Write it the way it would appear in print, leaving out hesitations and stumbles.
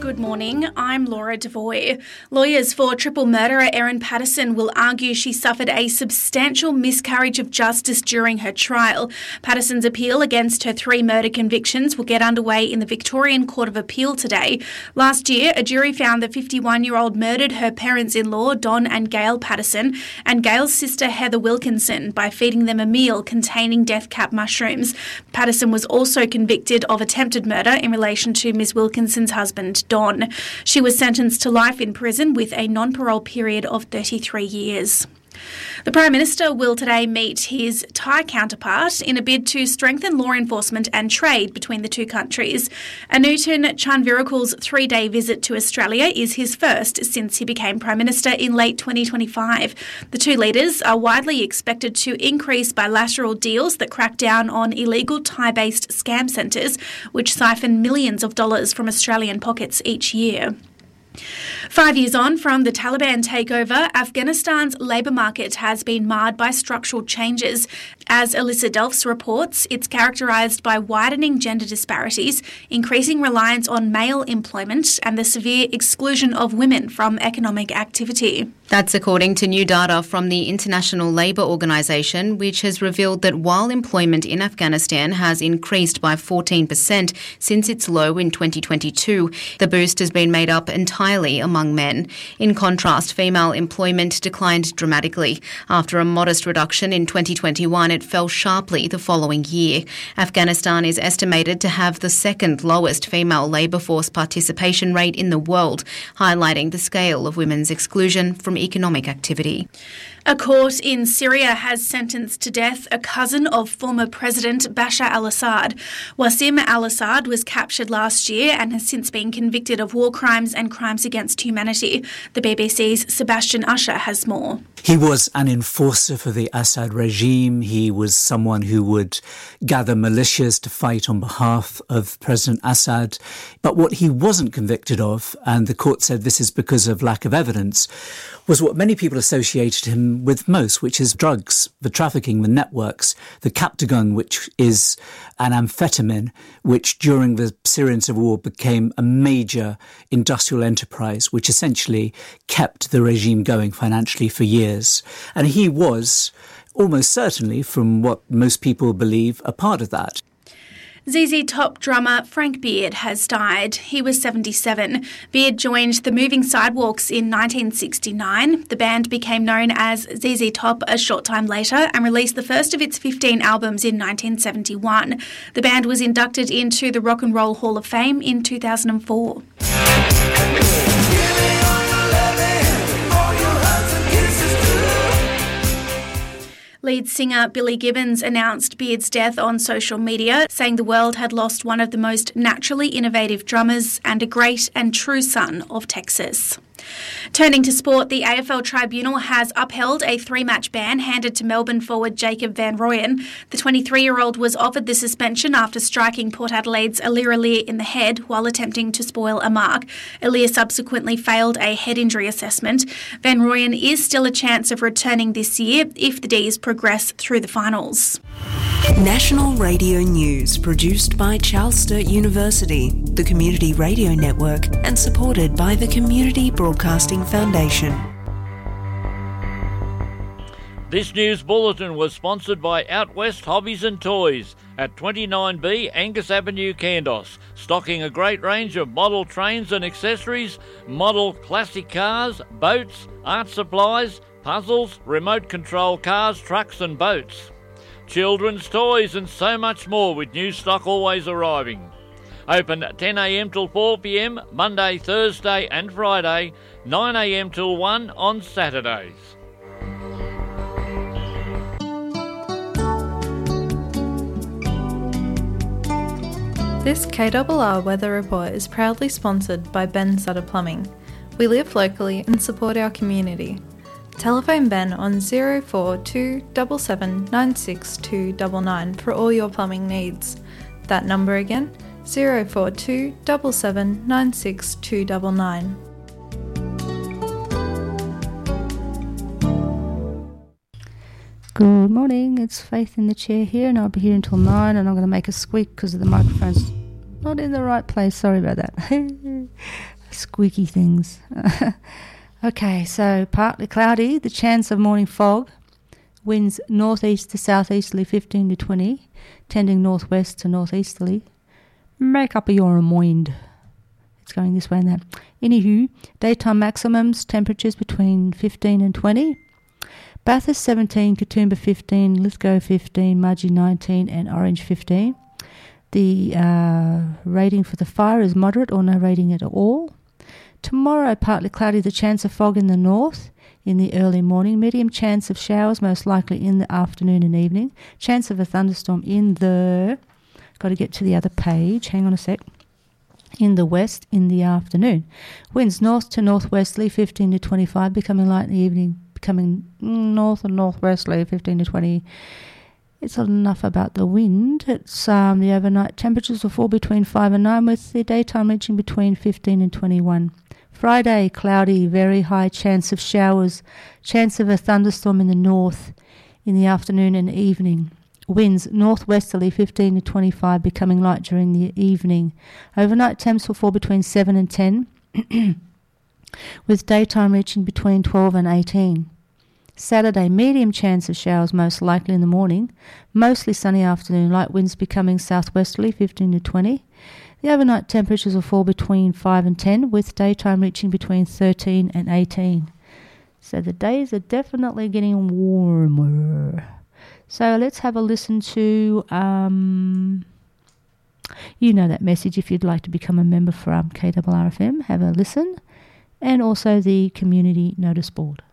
Good morning, I'm Laura Devoy. Lawyers for triple murderer Erin Patterson will argue she suffered a substantial miscarriage of justice during her trial. Patterson's appeal against her 3 murder convictions will get underway in the Victorian Court of Appeal today. Last year, a jury found the 51-year-old murdered her parents-in-law, Don and Gail Patterson, and Gail's sister, Heather Wilkinson, by feeding them a meal containing death cap mushrooms. Patterson was also convicted of attempted murder in relation to Ms. Wilkinson's husband, Don. She was sentenced to life in prison with a non-parole period of 33 years. The Prime Minister will today meet his Thai counterpart in a bid to strengthen law enforcement and trade between the two countries. Anutin Chanvirakul's 3-day visit to Australia is his first since he became Prime Minister in late 2025. The two leaders are widely expected to increase bilateral deals that crack down on illegal Thai-based scam centres, which siphon millions of dollars from Australian pockets each year. 5 years on from the Taliban takeover, Afghanistan's labour market has been marred by structural changes. As Alyssa Delfs reports, it's characterised by widening gender disparities, increasing reliance on male employment, and the severe exclusion of women from economic activity. That's according to new data from the International Labour Organization, which has revealed that while employment in Afghanistan has increased by 14% since its low in 2022, the boost has been made up entirely among men. In contrast, female employment declined dramatically. After a modest reduction in 2021, it fell sharply the following year. Afghanistan is estimated to have the second lowest female labour force participation rate in the world, highlighting the scale of women's exclusion from economic activity. A court in Syria has sentenced to death a cousin of former President Bashar al-Assad. Wassim al-Assad was captured last year and has since been convicted of war crimes and crimes against humanity. The BBC's Sebastian Usher has more. He was an enforcer for the Assad regime. He was someone who would gather militias to fight on behalf of President Assad. But what he wasn't convicted of, and the court said this is because of lack of evidence, was what many people associated him with most, which is drugs, the trafficking, the networks, the Captagon, which is an amphetamine, which during the Syrian civil war became a major industrial enterprise, which essentially kept the regime going financially for years. And he was almost certainly, from what most people believe, a part of that. ZZ Top drummer Frank Beard has died. He was 77. Beard joined the Moving Sidewalks in 1969. The band became known as ZZ Top a short time later and released the first of its 15 albums in 1971. The band was inducted into the Rock and Roll Hall of Fame in 2004. Lead singer Billy Gibbons announced Beard's death on social media, saying the world had lost one of the most naturally innovative drummers and a great and true son of Texas. Turning to sport, the AFL Tribunal has upheld a 3-match ban handed to Melbourne forward Jacob Van Rooyen. The 23-year-old was offered the suspension after striking Port Adelaide's Alir Alir in the head while attempting to spoil a mark. Alir subsequently failed a head injury assessment. Van Rooyen is still a chance of returning this year if the D's progress through the finals. National Radio News, produced by Charles Sturt University, the Community Radio Network, and supported by the Community Broadcasting Foundation. This news bulletin was sponsored by Out West Hobbies and Toys at 29B Angus Avenue, Kandos, stocking a great range of model trains and accessories, model classic cars, boats, art supplies, puzzles, remote control cars, trucks and boats. Children's toys and so much more, with new stock always arriving. Open 10am till 4pm, Monday, Thursday and Friday, 9am till 1 on Saturdays. This KRR Weather Report is proudly sponsored by Ben Sutter Plumbing. We live locally and support our community. Telephone Ben on 042 77 962 99 for all your plumbing needs. That number again, 042 77 962 99. Good morning, it's Faith in the chair here, and I'll be here until 9, and I'm going to make a squeak because the microphone's not in the right place. Sorry about that. Squeaky things. Okay, so partly cloudy, the chance of morning fog. Winds northeast to southeasterly 15 to 20, tending northwest to northeasterly. Make up your mind. It's going this way and that. Anywho, daytime maximums, temperatures between 15 and 20. Bathurst 17, Katoomba 15, Lithgow 15, Mudgee 19 and Orange 15. The rating for the fire is moderate or no rating at all. Tomorrow, partly cloudy, the chance of fog in the north in the early morning. Medium chance of showers, most likely in the afternoon and evening. Chance of a thunderstorm in the... Got to get to the other page. Hang on a sec. In the west in the afternoon. Winds north to northwesterly 15 to 25, becoming light in the evening, becoming north and northwesterly 15 to 20. It's enough about the wind. It's the overnight temperatures will fall between 5 and 9, with the daytime reaching between 15 and 21. Friday, cloudy, very high chance of showers, chance of a thunderstorm in the north in the afternoon and evening. Winds northwesterly 15 to 25, becoming light during the evening. Overnight temps will fall between 7 and 10, with daytime reaching between 12 and 18. Saturday, medium chance of showers, most likely in the morning. Mostly sunny afternoon, light winds becoming southwesterly 15 to 20. The overnight temperatures will fall between 5 and 10, with daytime reaching between 13 and 18. So the days are definitely getting warmer. So let's have a listen to, you know that message if you'd like to become a member from KRRFM. Have a listen. And also the community notice board.